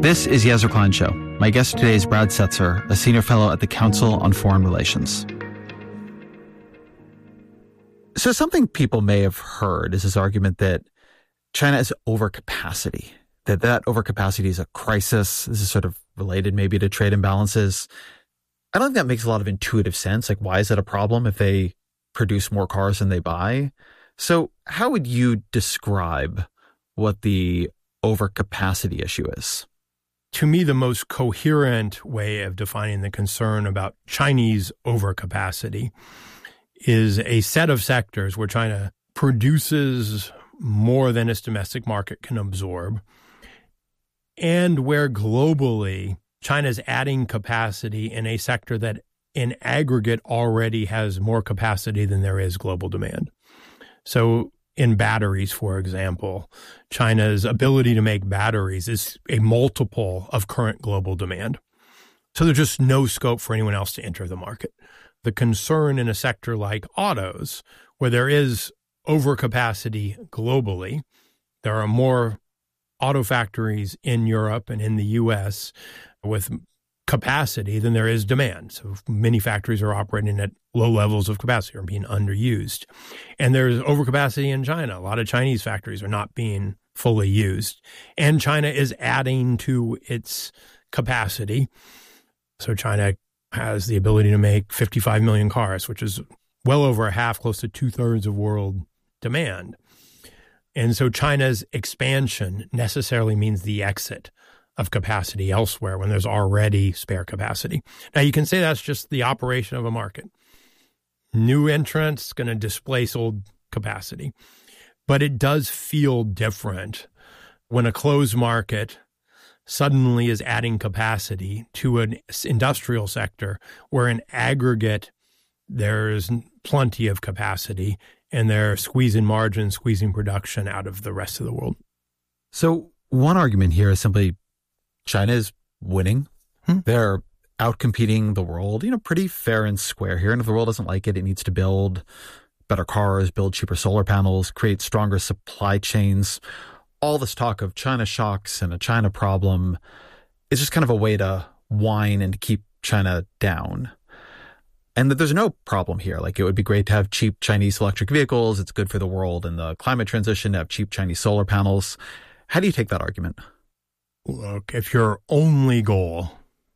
This is Yezzer Klein Show. My guest today is Brad Setser, a senior fellow at the Council on Foreign Relations. So something people may have heard is this argument that China has overcapacity, that overcapacity is a crisis. This is sort of related maybe to trade imbalances. I don't think that makes a lot of intuitive sense. Like, why is it a problem if they produce more cars than they buy? So how would you describe what the overcapacity issue is? To me, the most coherent way of defining the concern about Chinese overcapacity is a set of sectors where China produces more than its domestic market can absorb, and where globally China is adding capacity in a sector that in aggregate already has more capacity than there is global demand. So in batteries, for example, China's ability to make batteries is a multiple of current global demand. So there's just no scope for anyone else to enter the market. The concern in a sector like autos, where there is overcapacity globally, there are more auto factories in Europe and in the U.S. with capacity than there is demand. So many factories are operating at low levels of capacity or being underused. And there's overcapacity in China. A lot of Chinese factories are not being fully used. And China is adding to its capacity. So China has the ability to make 55 million cars, which is well over a half, close to 2/3 of world demand. And so China's expansion necessarily means the exit of capacity elsewhere when there's already spare capacity. Now, you can say that's just the operation of a market. New entrants going to displace old capacity. But it does feel different when a closed market suddenly is adding capacity to an industrial sector where in aggregate there's plenty of capacity and they're squeezing margins, squeezing production out of the rest of the world. So one argument here is simply China is winning. They're outcompeting the world, pretty fair and square here. And if the world doesn't like it, it needs to build better cars, build cheaper solar panels, create stronger supply chains. All this talk of China shocks and a China problem is just kind of a way to whine and to keep China down. And that there's no problem here. Like, it would be great to have cheap Chinese electric vehicles. It's good for the world and the climate transition to have cheap Chinese solar panels. How do you take that argument? Look, if your only goal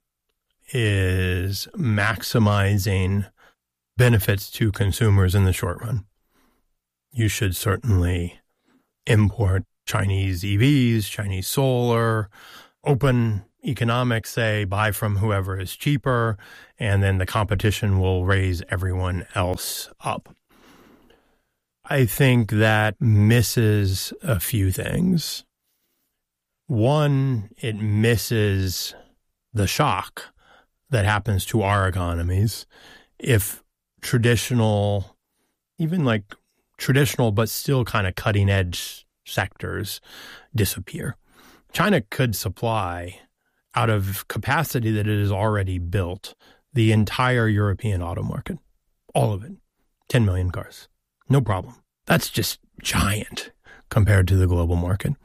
is maximizing benefits to consumers in the short run, you should certainly import Chinese EVs, Chinese solar, open economics say buy from whoever is cheaper, and then the competition will raise everyone else up. I think that misses a few things. One, it misses the shock that happens to our economies if traditional, even like traditional but still kind of cutting edge sectors disappear. China could supply out of capacity that it has already built the entire European auto market, all of it, 10 million cars, no problem. That's just giant compared to the global market.